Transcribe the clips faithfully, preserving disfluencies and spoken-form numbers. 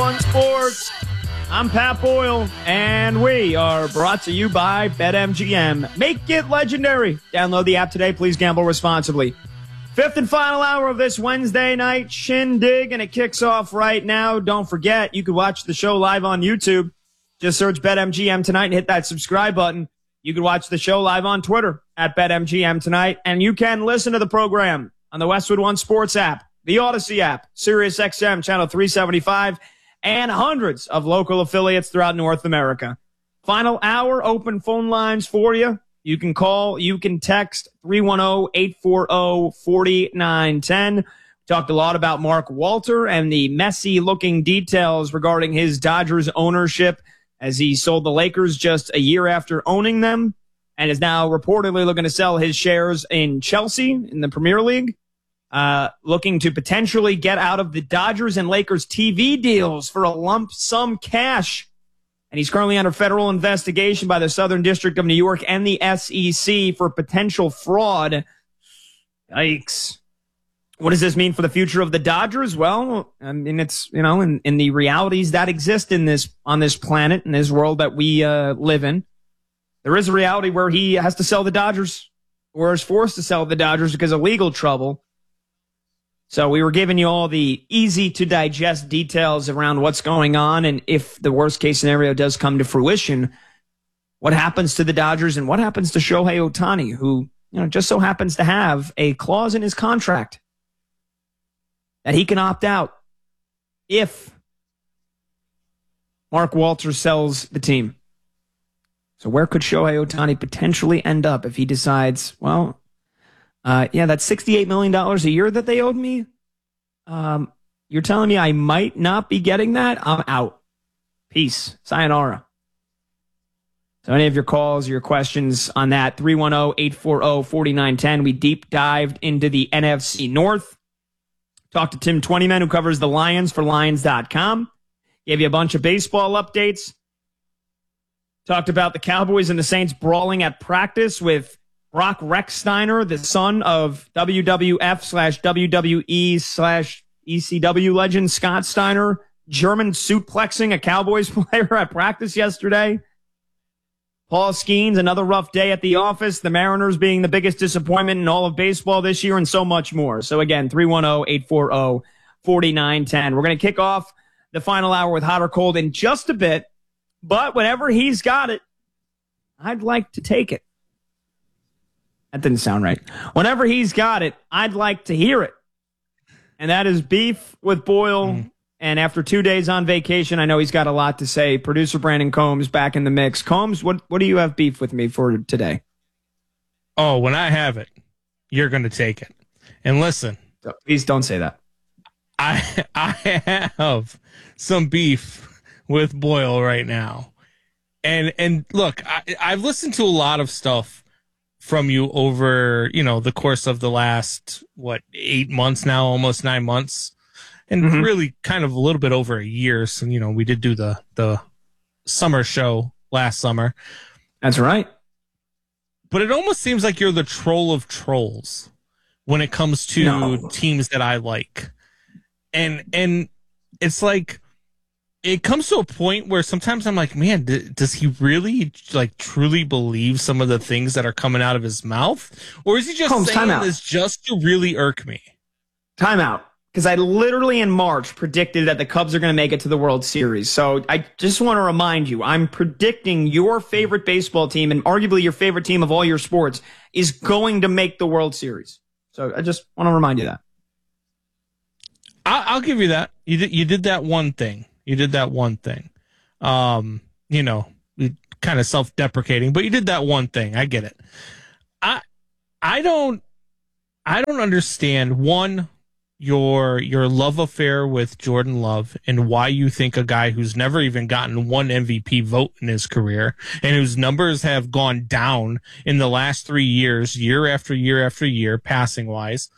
One Sports. I'm Pat Boyle, and we are brought to you by BetMGM. Make it legendary. Download the app today. Please gamble responsibly. Fifth and final hour of this Wednesday night shindig, and it kicks off right now. Don't forget, you can watch the show live on YouTube. Just search BetMGM tonight and hit that subscribe button. You can watch the show live on Twitter at BetMGM tonight, and you can listen to the program on the Westwood One Sports app, the Odyssey app, Sirius X M channel three seventy-five, and hundreds of local affiliates throughout North America. Final hour, open phone lines for you. You can call, you can text three one zero, eight four zero, four nine one zero. Talked a lot about Mark Walter and the messy-looking details regarding his Dodgers ownership as he sold the Lakers just a year after owning them and is now reportedly looking to sell his shares in Chelsea in the Premier League, uh, looking to potentially get out of the Dodgers and Lakers T V deals for a lump sum cash. And he's currently under federal investigation by the Southern District of New York and the S E C for potential fraud. Yikes. What does this mean for the future of the Dodgers? Well, I mean, it's, you know, in, in the realities that exist in this, on this planet, in this world that we uh, live in, there is a reality where he has to sell the Dodgers or is forced to sell the Dodgers because of legal trouble. So we were giving you all the easy to digest details around what's going on. And if the worst case scenario does come to fruition, what happens to the Dodgers and what happens to Shohei Ohtani, who, you know, just so happens to have a clause in his contract that he can opt out if Mark Walter sells the team. So where could Shohei Ohtani potentially end up if he decides, well, Uh, yeah, that's sixty-eight million dollars a year that they owed me. Um, you're telling me I might not be getting that? I'm out. Peace. Sayonara. So any of your calls, your questions on that, three one zero, eight four zero, four nine one zero. We deep dived into the N F C North. Talked to Tim Twentyman, who covers the Lions for Lions dot com. Gave you a bunch of baseball updates. Talked about the Cowboys and the Saints brawling at practice with Brock Rechsteiner, the son of W W F slash W W E slash E C W legend Scott Steiner, German suplexing a Cowboys player at practice yesterday. Paul Skeens, another rough day at the office. The Mariners being the biggest disappointment in all of baseball this year, and so much more. So again, three one zero, eight four zero, four nine one zero. We're going to kick off the final hour with Hot or Cold in just a bit, but whenever he's got it, I'd like to take it. That didn't sound right. Whenever he's got it, I'd like to hear it. And that is Beef with Boyle. Mm. And after two days on vacation, I know he's got a lot to say. Producer Brandon Combs back in the mix. Combs, what, what do you have beef with me for today? Oh, when I have it, you're going to take it. And listen. Please don't say that. I I have some beef with Boyle right now. And, and look, I, I've listened to a lot of stuff from you over, you know, the course of the last, what, eight months now, almost nine months, and mm-hmm. really kind of a little bit over a year. So, you know, we did do the, the summer show last summer. That's right. But it almost seems like you're the troll of trolls when it comes to no. teams that I like. And, and it's like, it comes to a point where sometimes I'm like, man, d- does he really like truly believe some of the things that are coming out of his mouth? Or is he just Holmes, saying this just to really irk me? Time out. Because I literally in March predicted that the Cubs are going to make it to the World Series. So I just want to remind you, I'm predicting your favorite baseball team and arguably your favorite team of all your sports is going to make the World Series. So I just want to remind you that. I'll, I'll give you that. You did, you did that one thing. You did that one thing, um, you know, kind of self-deprecating, but you did that one thing. I get it. I, I don't, I don't understand one, your, your love affair with Jordan Love and why you think a guy who's never even gotten one M V P vote in his career and whose numbers have gone down in the last three years, year after year after year, passing wise,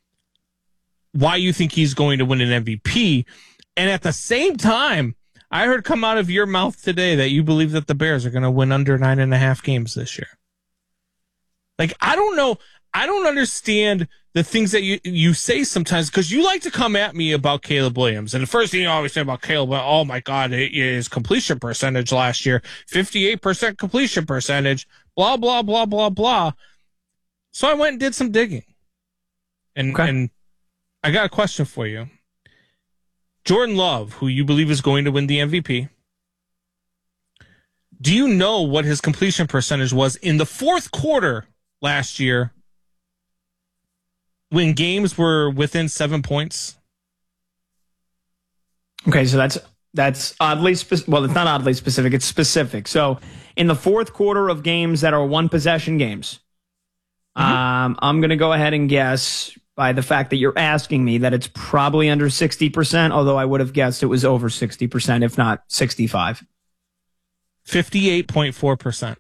why you think he's going to win an M V P. And at the same time, I heard come out of your mouth today that you believe that the Bears are going to win under nine and a half games this year. Like, I don't know. I don't understand the things that you, you say sometimes, because you like to come at me about Caleb Williams. And the first thing you always say about Caleb, oh my God, his completion percentage last year, fifty-eight percent completion percentage, blah, blah, blah, blah, blah. So I went and did some digging. And, okay. and I got a question for you. Jordan Love, who you believe is going to win the M V P, do you know what his completion percentage was in the fourth quarter last year when games were within seven points? Okay, so that's that's oddly specific. Well, it's not oddly specific. It's specific. So in the fourth quarter of games that are one-possession games, mm-hmm. um, I'm going to go ahead and guess by the fact that you're asking me that it's probably under sixty percent, although I would have guessed it was over sixty percent, if not sixty-five. fifty-eight point four percent.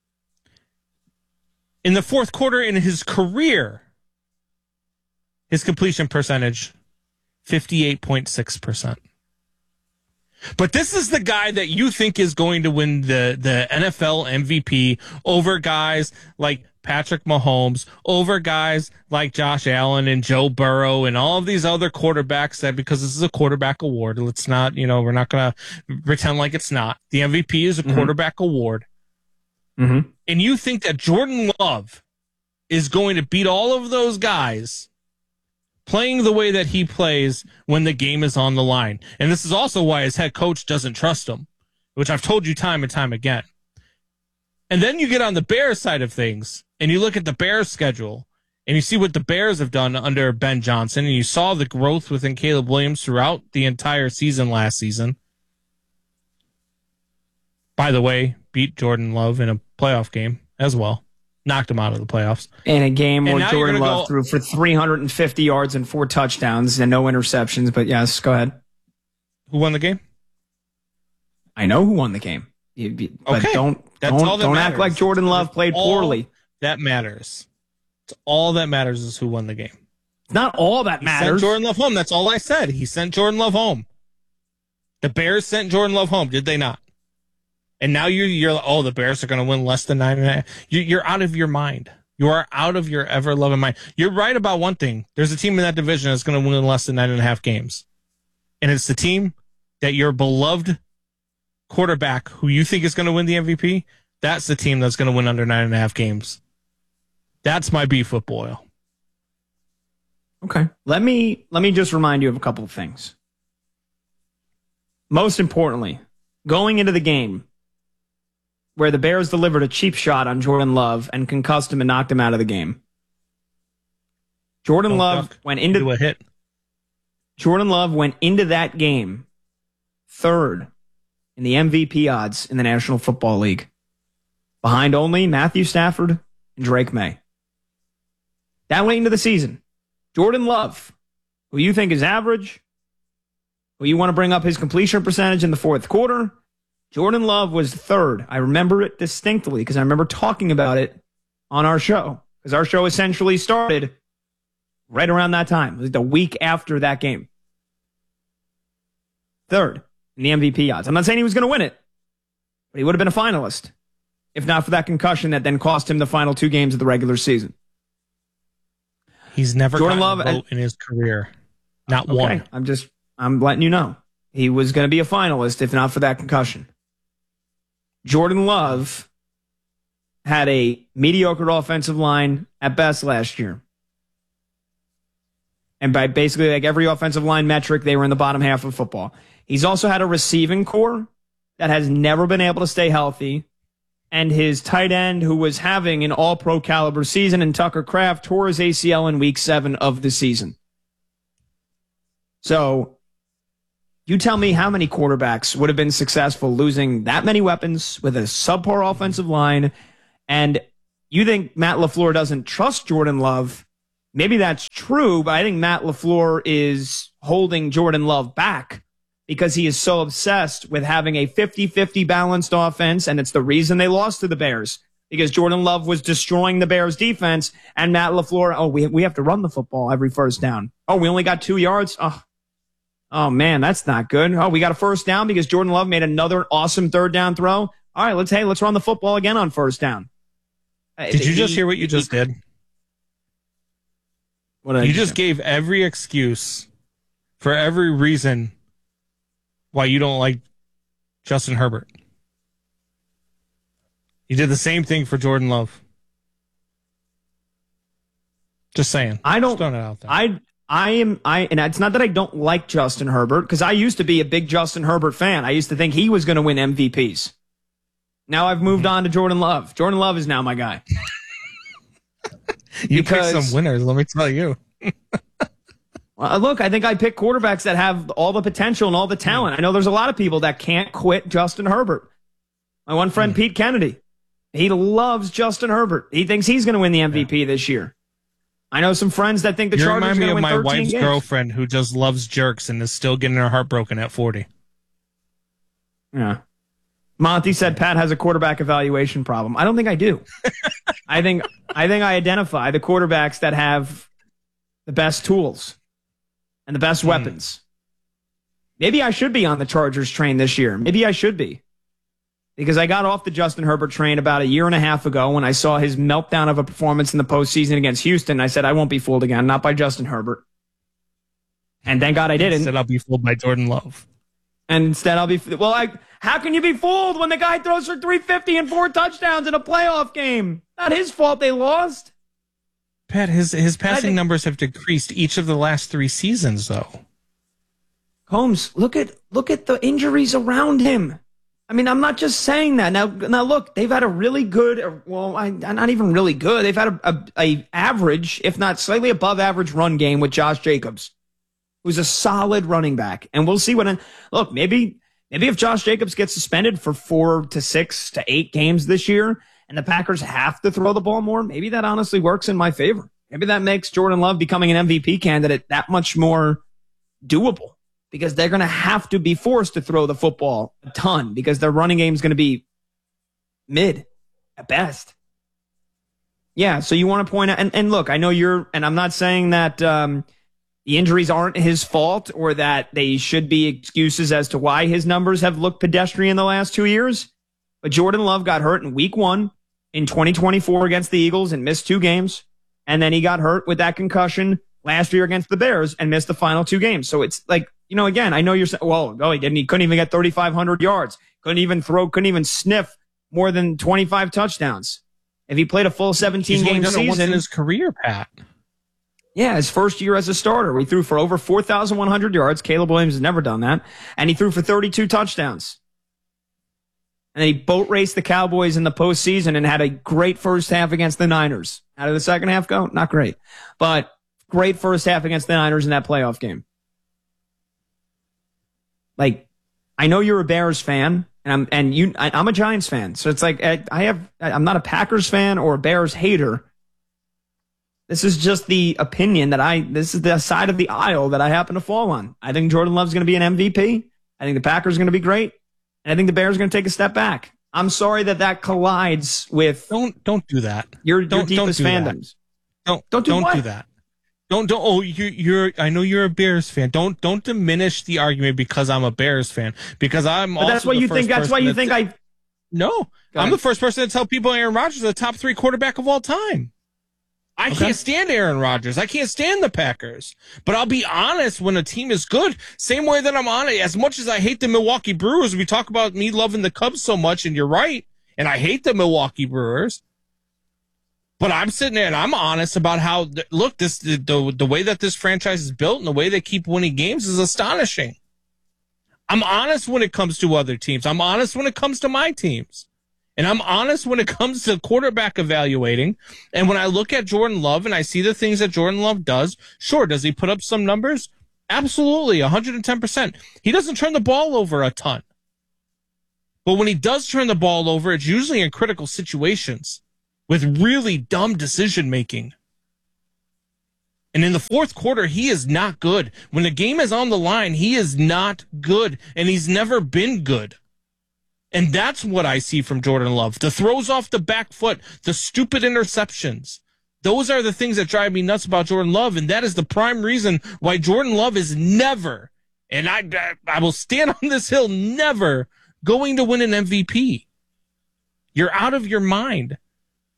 In the fourth quarter in his career, his completion percentage, fifty-eight point six percent. But this is the guy that you think is going to win the, the N F L M V P over guys like Patrick Mahomes, over guys like Josh Allen and Joe Burrow and all of these other quarterbacks that, because this is a quarterback award, let's not, you know, we're not going to pretend like it's not. The M V P is a mm-hmm. quarterback award. Mm-hmm. And you think that Jordan Love is going to beat all of those guys playing the way that he plays when the game is on the line. And this is also why his head coach doesn't trust him, which I've told you time and time again. And then you get on the Bears side of things and you look at the Bears schedule and you see what the Bears have done under Ben Johnson, and you saw the growth within Caleb Williams throughout the entire season last season. By the way, beat Jordan Love in a playoff game as well. Knocked him out of the playoffs. In a game where Jordan Love go, threw for three hundred fifty yards and four touchdowns and no interceptions. But yes, go ahead. Who won the game? I know who won the game. But okay. don't, That's don't, all that don't matters. act like Jordan Love That's played poorly. That matters. It's all that matters is who won the game. It's not all that he matters. Sent Jordan Love home. That's all I said. He sent Jordan Love home. The Bears sent Jordan Love home, did they not? And now you're, you're like, oh, the Bears are going to win less than nine and a half. You're out of your mind. You are out of your ever-loving mind. You're right about one thing. There's a team in that division that's going to win less than nine and a half games. And it's the team that your beloved quarterback, who you think is going to win the M V P, that's the team that's going to win under nine and a half games. That's my beef with Boyle. Okay. Let me, let me just remind you of a couple of things. Most importantly, going into the game, where the Bears delivered a cheap shot on Jordan Love and concussed him and knocked him out of the game. Jordan Don't Love duck. went into a hit. Jordan Love went into that game third in the M V P odds in the National Football League, behind only Matthew Stafford and Drake May. That late into the season, Jordan Love, who you think is average, who you want to bring up his completion percentage in the fourth quarter, Jordan Love was third. I remember it distinctly because I remember talking about it on our show, because our show essentially started right around that time. It was the week after that game. Third in the M V P odds. I'm not saying he was going to win it, but he would have been a finalist if not for that concussion that then cost him the final two games of the regular season. He's never Jordan gotten Love a vote in his career. Not okay, one. I'm just, I'm letting you know. He was going to be a finalist if not for that concussion. Jordan Love had a mediocre offensive line at best last year. And by basically like every offensive line metric, they were in the bottom half of football. He's also had a receiving core that has never been able to stay healthy. And his tight end, who was having an all-pro caliber season, and Tucker Kraft, tore his A C L in week seven of the season. So you tell me how many quarterbacks would have been successful losing that many weapons with a subpar offensive line, and you think Matt LaFleur doesn't trust Jordan Love. Maybe that's true, but I think Matt LaFleur is holding Jordan Love back because he is so obsessed with having a fifty-fifty balanced offense, and it's the reason they lost to the Bears, because Jordan Love was destroying the Bears' defense, and Matt LaFleur, oh, we, we have to run the football every first down. Oh, we only got two yards? Oh. Oh, man, that's not good. Oh, we got a first down because Jordan Love made another awesome third down throw. All right, let's, hey, let's run the football again on first down. Did you just hear what you just did? What did I You do? just gave every excuse for every reason why you don't like Justin Herbert. You did the same thing for Jordan Love. Just saying. I don't. Just throwing it out there. I I am I and it's not that I don't like Justin Herbert, because I used to be a big Justin Herbert fan. I used to think he was going to win M V Ps. Now I've moved on to Jordan Love. Jordan Love is now my guy. You because, picked some winners, let me tell you. uh, look, I think I pick quarterbacks that have all the potential and all the talent. I know there's a lot of people that can't quit Justin Herbert. My one friend, mm. Pete Kennedy, he loves Justin Herbert. He thinks he's going to win the M V P yeah. this year. I know some friends that think the you Chargers are going to win thirteen games. You remind me of my wife's girlfriend who just loves jerks and is still getting her heart broken at forty. Yeah. Monty said Pat has a quarterback evaluation problem. I don't think I do. I think I think I identify the quarterbacks that have the best tools and the best mm. weapons. Maybe I should be on the Chargers train this year. Maybe I should be. Because I got off the Justin Herbert train about a year and a half ago when I saw his meltdown of a performance in the postseason against Houston. I said, I won't be fooled again, not by Justin Herbert. And thank God I didn't. Instead, I'll be fooled by Jordan Love. And instead, I'll be, well, I, how can you be fooled when the guy throws for three fifty and four touchdowns in a playoff game? Not his fault they lost. Pat, his, his passing think, numbers have decreased each of the last three seasons, though. Combs, look at, look at the injuries around him. I mean, I'm not just saying that. Now, now look, they've had a really good, well, I, not even really good. They've had a, a, a average, if not slightly above average run game with Josh Jacobs, who's a solid running back. And we'll see what, look, maybe, maybe if Josh Jacobs gets suspended for four to six to eight games this year and the Packers have to throw the ball more, maybe that honestly works in my favor. Maybe that makes Jordan Love becoming an M V P candidate that much more doable. Because they're going to have to be forced to throw the football a ton because their running game is going to be mid at best. Yeah, so you want to point out, and, and look, I know you're, and I'm not saying that um, the injuries aren't his fault or that they should be excuses as to why his numbers have looked pedestrian the last two years, but Jordan Love got hurt in week one in twenty twenty-four against the Eagles and missed two games, and then he got hurt with that concussion last year against the Bears and missed the final two games. So it's like, you know, again, I know you're saying, well, no, he didn't. He couldn't even get thirty-five hundred yards. Couldn't even throw, couldn't even sniff more than twenty-five touchdowns. If he played a full seventeen game season. Once in his career, Pat. Yeah, his first year as a starter. He threw for over four thousand one hundred yards. Caleb Williams has never done that. And he threw for thirty-two touchdowns. And he boat raced the Cowboys in the postseason and had a great first half against the Niners. How did the second half go? Not great. But great first half against the Niners in that playoff game. Like, I know you're a Bears fan, and I'm and you. I, I'm a Giants fan, so it's like I, I have. I'm not a Packers fan or a Bears hater. This is just the opinion that I. This is the side of the aisle that I happen to fall on. I think Jordan Love's going to be an M V P. I think the Packers are going to be great, and I think the Bears are going to take a step back. I'm sorry that that collides with. Don't don't do that. Your, don't, your deepest don't do fandoms. That. Don't don't do, don't what? do that. Don't don't oh you you're I know you're a Bears fan. Don't don't diminish the argument because I'm a Bears fan. Because I'm but also that's what the you first think. That's why you to think th- I. No, I'm the first person to tell people Aaron Rodgers is the top three quarterback of all time. I okay. can't stand Aaron Rodgers. I can't stand the Packers. But I'll be honest when a team is good. Same way that I'm on it. As much as I hate the Milwaukee Brewers, we talk about me loving the Cubs so much, and you're right. And I hate the Milwaukee Brewers. But I'm sitting there and I'm honest about how, look, this the, the the way that this franchise is built and the way they keep winning games is astonishing. I'm honest when it comes to other teams. I'm honest when it comes to my teams. And I'm honest when it comes to quarterback evaluating. And when I look at Jordan Love and I see the things that Jordan Love does, sure, does he put up some numbers? Absolutely, one hundred ten percent. He doesn't turn the ball over a ton. But when he does turn the ball over, it's usually in critical situations with really dumb decision-making. And in the fourth quarter, he is not good. When the game is on the line, he is not good, and he's never been good. And that's what I see from Jordan Love. The throws off the back foot, the stupid interceptions. Those are the things that drive me nuts about Jordan Love, and that is the prime reason why Jordan Love is never, and I, I will stand on this hill, never going to win an M V P. You're out of your mind.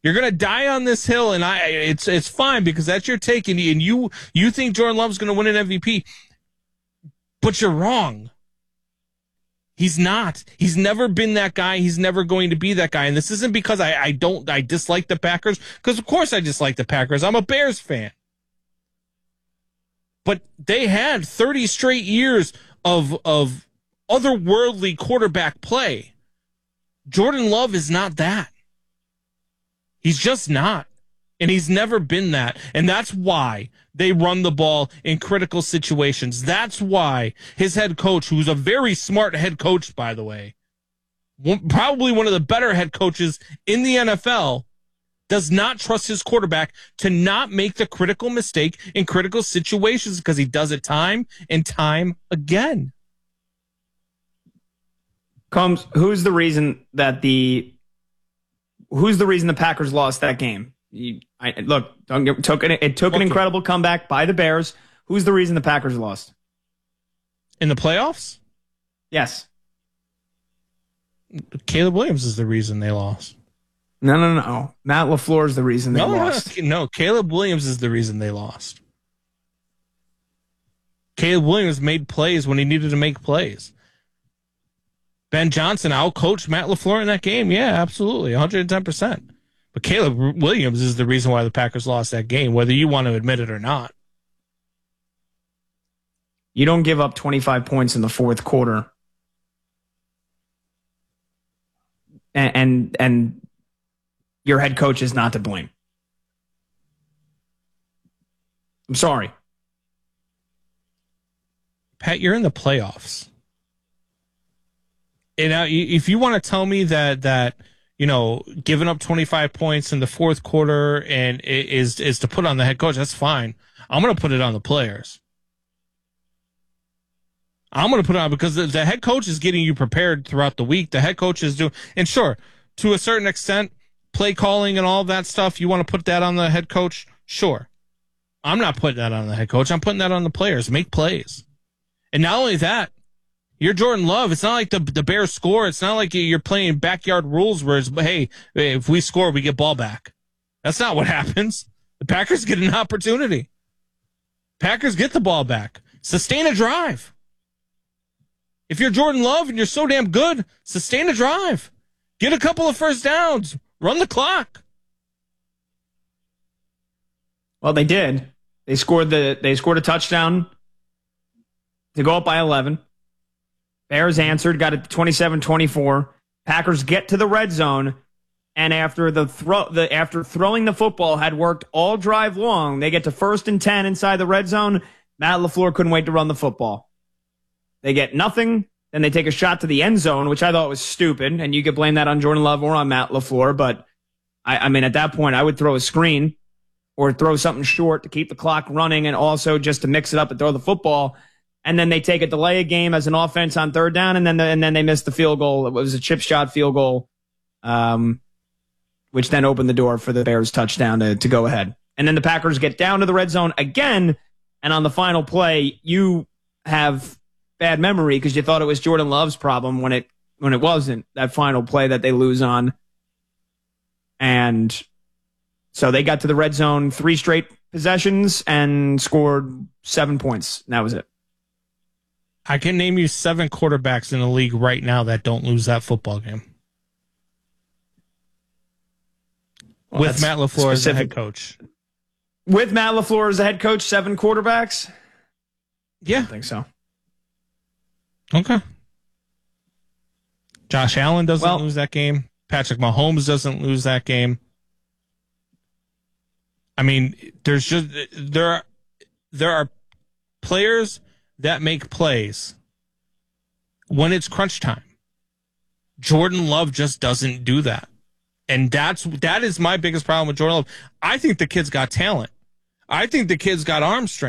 You're gonna die on this hill, and I it's it's fine because that's your take, and you you think Jordan Love's gonna win an M V P, but you're wrong. He's not. He's never been that guy. He's never going to be that guy. And this isn't because I, I don't I dislike the Packers, because of course I dislike the Packers. I'm a Bears fan. But they had thirty straight years of of otherworldly quarterback play. Jordan Love is not that. He's just not. And he's never been that. And that's why they run the ball in critical situations. That's why his head coach, who's a very smart head coach, by the way, probably one of the better head coaches in the N F L, does not trust his quarterback to not make the critical mistake in critical situations, because he does it time and time again. Combs, who's the reason that the who's the reason the Packers lost that game? You, I, look, don't get, took an, it took an incredible comeback by the Bears. Who's the reason the Packers lost? In the playoffs? Yes. Caleb Williams is the reason they lost. No, no, no. Matt LaFleur is the reason they no, lost. No, no, Caleb Williams is the reason they lost. Caleb Williams made plays when he needed to make plays. Ben Johnson out-coached Matt LaFleur in that game. Yeah, absolutely, one hundred ten percent. But Caleb Williams is the reason why the Packers lost that game, whether you want to admit it or not. You don't give up twenty-five points in the fourth quarter. And and, and your head coach is not to blame. I'm sorry. Pat, you're in the playoffs. And now, if you want to tell me that that you know giving up twenty-five points in the fourth quarter and is is to put on the head coach, that's fine. I'm going to put it on the players. I'm going to put it on because the, the head coach is getting you prepared throughout the week. The head coach is doing, and sure, to a certain extent, play calling and all of that stuff, you want to put that on the head coach? Sure. I'm not putting that on the head coach. I'm putting that on the players. Make plays. And not only that, you're Jordan Love. It's not like the the Bears score. It's not like you're playing backyard rules where it's, hey, if we score, we get ball back. That's not what happens. The Packers get an opportunity. Packers get the ball back. Sustain a drive. If you're Jordan Love and you're so damn good, sustain a drive. Get a couple of first downs. Run the clock. Well, they did. They scored the they scored a touchdown to go up by eleven. Bears answered, got it twenty-seven twenty-four. Packers get to the red zone, and after the throw the after throwing the football had worked all drive long, they get to first and ten inside the red zone. Matt LaFleur couldn't wait to run the football. They get nothing. Then they take a shot to the end zone, which I thought was stupid. And you could blame that on Jordan Love or on Matt LaFleur. But, I, I mean, at that point, I would throw a screen or throw something short to keep the clock running and also just to mix it up and throw the football. And then they take a delay a game as an offense on third down, and then the, and then they missed the field goal. It was a chip shot field goal, um, which then opened the door for the Bears touchdown to, to go ahead. And then the Packers get down to the red zone again. And on the final play, you have bad memory because you thought it was Jordan Love's problem when it when it wasn't, that final play that they lose on. And so they got to the red zone three straight possessions and scored seven points. And that was it. I can name you seven quarterbacks in the league right now that don't lose that football game. Well, with Matt LaFleur as the head coach. With Matt LaFleur as the head coach, seven quarterbacks? Yeah. I don't think so. Okay. Josh Allen doesn't well, lose that game. Patrick Mahomes doesn't lose that game. I mean, there's just there are there are players that make plays when it's crunch time. Jordan Love just doesn't do that. And that's that is my biggest problem with Jordan Love. I think the kid's got talent. I think the kid's got arm strength.